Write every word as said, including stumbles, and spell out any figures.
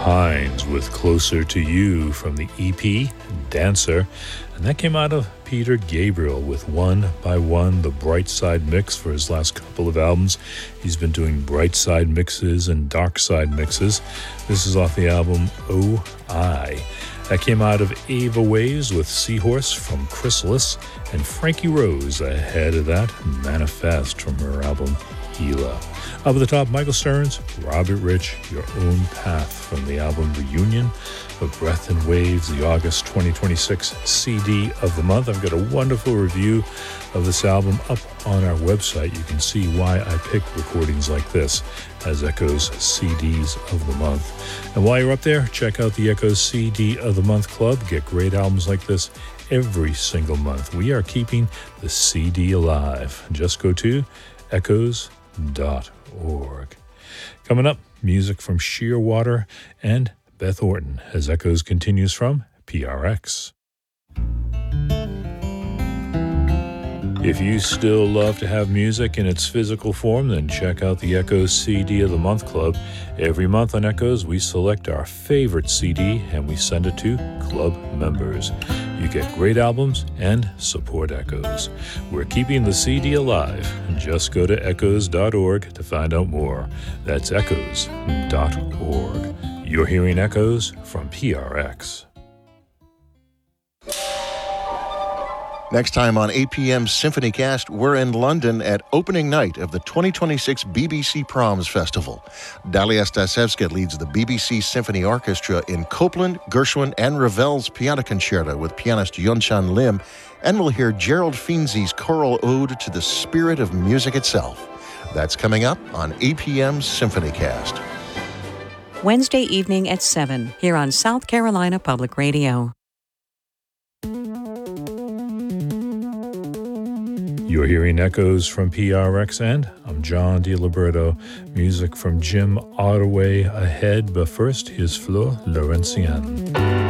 Hines with Closer to You from the E P Dancer, and that came out of Peter Gabriel with One by One, the Bright Side mix for his last couple of albums. He's been doing Bright Side mixes and Dark Side mixes. This is off the album Oh I. That came out of Ava Waves with Seahorse from Chrysalis, and Frankie Rose ahead of that, Manifest from her album Gila. Up at the top, Michael Stearns, Robert Rich, Your Own Path from the album Reunion of Breath and Waves, the August twenty twenty-six C D of the month. I've got a wonderful review of this album up on our website. You can see why I picked recordings like this as Echoes C Ds of the month. And while you're up there, check out the Echoes C D of the Month Club. Get great albums like this every single month. We are keeping the C D alive. Just go to echoes dot org. Coming up, music from Shearwater and Beth Orton as Echoes continues from P R X. If you still love to have music in its physical form, then check out the Echoes C D of the Month Club. Every month on Echoes, we select our favorite C D and we send it to club members. You get great albums and support Echoes. We're keeping the C D alive. Just go to echoes dot org to find out more. That's echoes dot org. You're hearing Echoes from P R X. Next time on A P M's SymphonyCast, we're in London at opening night of the twenty twenty-six B B C Proms Festival. Dalia Stasevska leads the B B C Symphony Orchestra in Copland, Gershwin, and Ravel's Piano Concerto with pianist Yunchan Lim, and we'll hear Gerald Finzi's choral ode to the spirit of music itself. That's coming up on A P M's SymphonyCast. Wednesday evening at seven, here on South Carolina Public Radio. You're hearing Echoes from P R X, and I'm John DiLiberto. Music from Jim Ottaway ahead, but first, here's Fleur Laurentienne.